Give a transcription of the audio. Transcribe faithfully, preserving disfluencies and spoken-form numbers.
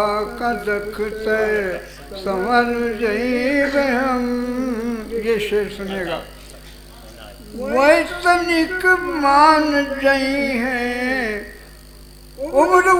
कदखते संवर जई हम, ये शेर सुनेगा। वैतनिक मान जई है उम्र